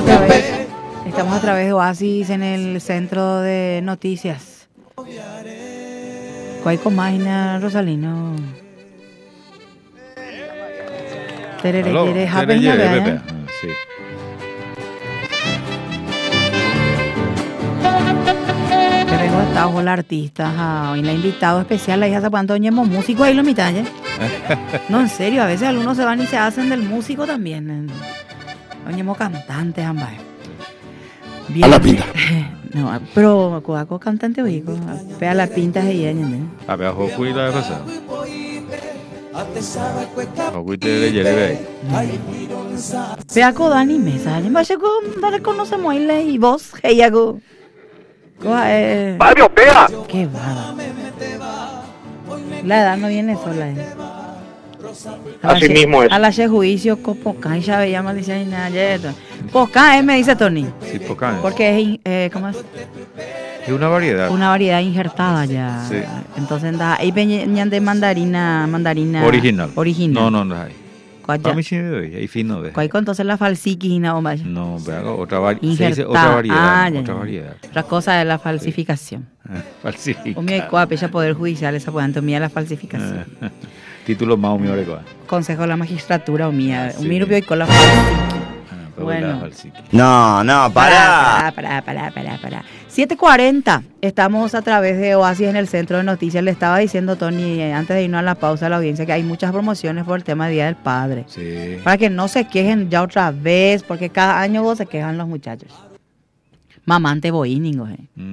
otra vez. Estamos a través de Oasis en el centro de noticias. ¿Cuál comaina, Rosalino? Terere, sí. Que vengo hasta ojo la artista, hoy la invitado especial, la hija Zapanto Ñemo, músico ahí lo mitad, ¿eh? No, en serio, a veces algunos se van y se hacen del músico también. Ñemo cantantes, ambas. A la pinta. No, pero coaco cantante oigo, pega la pinta de ella, ¿no? A ver, ojo y la cosa. Ojo y te le lleve. Pega con Dani Mesa, yo me reconocemos y vos, ella go. ¡Mario, pega! Qué va. La edad no viene sola. Así mismo es. A la juicio con Pocán, ya veía maldición y nada. Pocán, me dice Tony. Sí, Pocán. Porque es, ¿cómo es? Es una variedad. Una variedad injertada ya. Sí. Entonces, ahí venían de mandarina. Original. No hay. Para mí sí me doy, ahí fino de. ¿Cuál entonces la falsiquina o más? No, pero otra variedad. Otra cosa es la falsificación. Falsificación. O mi ya poder judicial, esa puede tomar la falsificación. Título más humilde de cuál. Consejo de la magistratura o mía. Sí. Miro y con la falsificación. Bueno. No, para. 7:40. Estamos a través de Oasis en el centro de noticias. Le estaba diciendo Tony, antes de irnos a la pausa a la audiencia, que hay muchas promociones por el tema del Día del Padre. Sí. Para que no se quejen ya otra vez, porque cada año se quejan los muchachos. Mamante boíningo,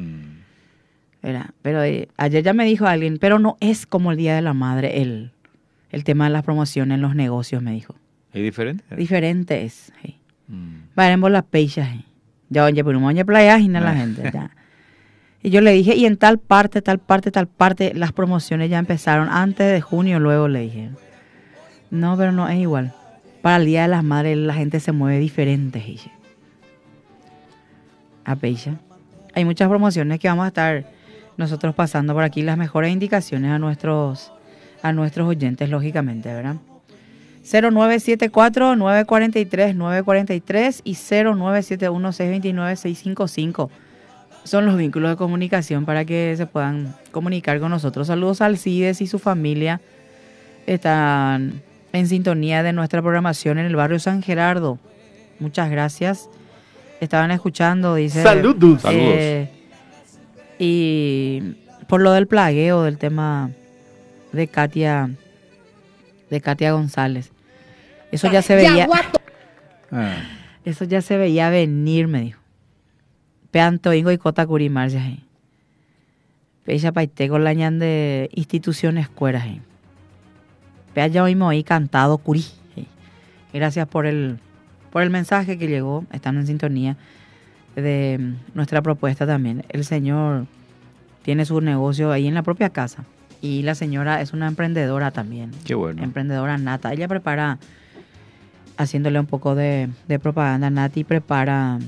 Pero ayer ya me dijo alguien, pero no es como el Día de la Madre el tema de las promociones en los negocios, me dijo. ¿Es diferente? Diferente es. Varemos las peixas. Ya oye, pero no playa y la gente. Ya. Y yo le dije, y en tal parte, las promociones ya empezaron antes de junio, luego le dije. No, pero no es igual. Para el Día de las Madres la gente se mueve diferente, dije. A peixa. Hay muchas promociones que vamos a estar nosotros pasando por aquí, las mejores indicaciones a nuestros oyentes, lógicamente, ¿verdad? 0974-943-943 y 0971-629-655 son los vínculos de comunicación para que se puedan comunicar con nosotros. Saludos a Alcides y su familia. Están en sintonía de nuestra programación en el barrio San Gerardo. Muchas gracias. Estaban escuchando, dice. Saludos. Y por lo del plagueo, del tema de Katia González. Eso ya se veía. Eso ya se veía venir, me dijo. Peanto ingo y cota curimar ya. Pecha paite con la ñan de instituciones cueras. Pea ya oímos ahí cantado curí. Gracias por el mensaje que llegó. Están en sintonía de nuestra propuesta también. El señor tiene su negocio ahí en la propia casa. Y la señora es una emprendedora también. Qué bueno. Emprendedora nata. Ella prepara, haciéndole un poco de propaganda, Nati prepara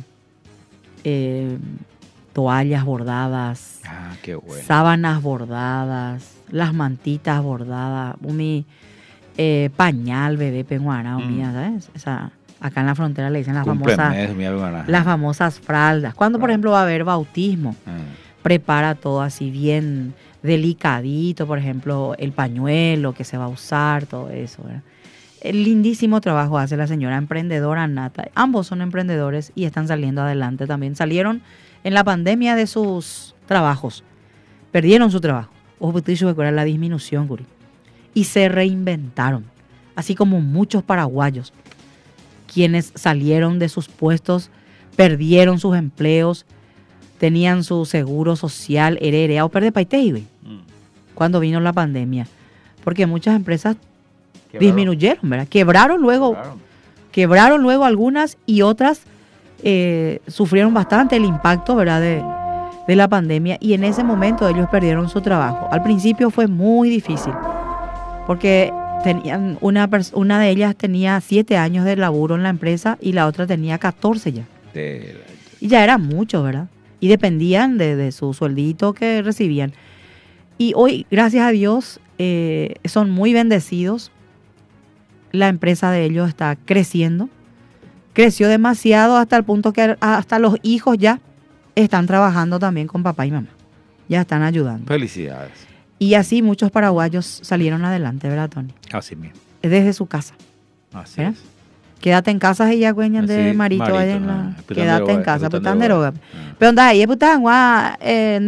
toallas bordadas. Ah, qué bueno. Sábanas bordadas, las mantitas bordadas, pañal bebé penguana, ¿sabes? Acá en la frontera le dicen las famosas fraldas. Cuando, por ejemplo, va a haber bautismo, prepara todo así bien delicadito, por ejemplo, el pañuelo que se va a usar, todo eso, ¿verdad? El lindísimo trabajo hace la señora emprendedora nata. Ambos son emprendedores y están saliendo adelante también. Salieron en la pandemia de sus trabajos. Perdieron su trabajo. La disminución, Guri. Y se reinventaron. Así como muchos paraguayos, quienes salieron de sus puestos, perdieron sus empleos, tenían su seguro social, o perde paite, cuando vino la pandemia. Porque muchas empresas disminuyeron, ¿verdad? Quebraron luego algunas y otras sufrieron bastante el impacto, ¿verdad? De la pandemia, y en ese momento ellos perdieron su trabajo. Al principio fue muy difícil porque tenían una de ellas tenía 7 años de laburo en la empresa y la otra tenía 14 ya. Y ya era mucho, ¿verdad? Y dependían de su sueldito que recibían. Y hoy, gracias a Dios, son muy bendecidos. La empresa de ellos está creciendo creció demasiado hasta el punto que hasta los hijos ya están trabajando también con papá y mamá. Ya están ayudando. Felicidades. Y así muchos paraguayos salieron adelante, ¿verdad, Tony? Así mismo. Desde su casa. Así es. Quédate en casa y ya cueñan de Marito allá en la... Quédate en casa, pues están de droga. Pero anda ahí, pues están en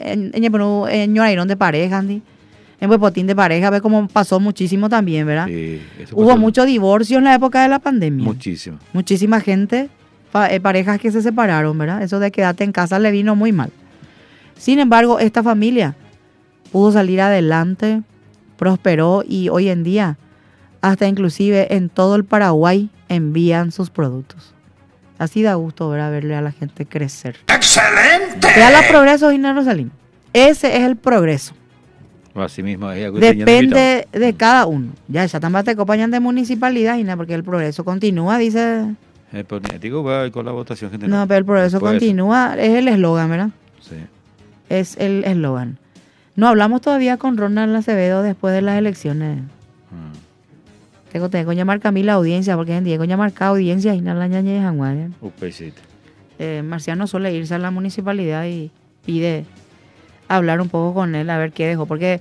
de pareja, Andy. En Huepotín de pareja, ve cómo pasó muchísimo también, ¿verdad? Sí, hubo mucho divorcio en la época de la pandemia. Muchísimo. Muchísima gente, parejas que se separaron, ¿verdad? Eso de quedarte en casa le vino muy mal. Sin embargo, esta familia pudo salir adelante, prosperó y hoy en día, hasta inclusive en todo el Paraguay, envían sus productos. Así da gusto verle a la gente crecer. ¡Excelente! Real progreso, Gina Rosalín. Ese es el progreso. Así mismo. Depende de cada uno. Ya también te acompañan de municipalidad, Gina, porque el progreso continúa, dice... con la votación general. No, pero el progreso continúa, es el eslogan, ¿verdad? Sí. Es el eslogan. No hablamos todavía con Ronald Acevedo después de las elecciones. Tengo que llamar Camila audiencia, porque en día con llamar cada audiencia y no la ñañe de Janguay. Marciano suele irse a la municipalidad y pide hablar un poco con él, a ver qué dejó, porque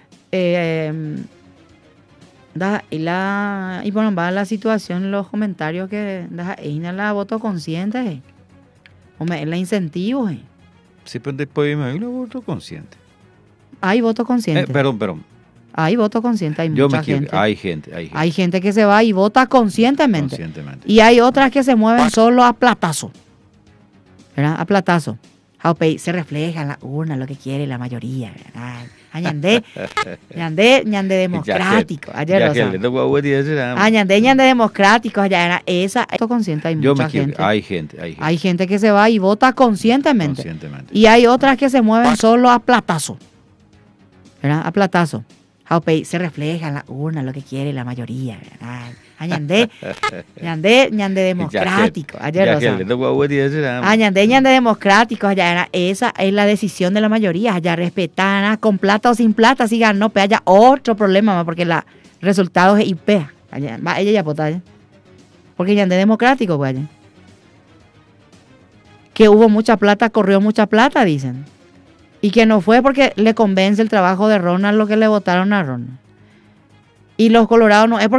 y bueno, va la situación, los comentarios que la voto consciente, la incentivo. Sí, pero después hay un voto consciente. Hay voto consciente. Perdón. Hay voto consciente, hay mucha gente. Hay gente. Hay gente que se va y vota conscientemente. Y hay otras que se mueven solo a platazo. ¿Verdad? A platazo. Se refleja en la urna lo que quiere la mayoría. ¿Verdad? Ñande democrático. Ñande democrático. Allá esa voto consciente, hay mucha gente. Hay gente que se va y vota conscientemente. Y hay otras que se mueven solo a platazo. ¿Verdad? A platazo. Se refleja en la urna lo que quiere la mayoría, ¿verdad? Ñande democrático. Ñande democrático. Allá esa es la decisión de la mayoría. Allá respetan con plata o sin plata, si ganó, pero haya otro problema, porque el resultado es IP. Ella ya vota, porque Ñande democrático, pues. Que hubo mucha plata, corrió mucha plata, dicen. Y que no fue porque le convence el trabajo de Ronald lo que le votaron a Ronald. Y los colorados no es porque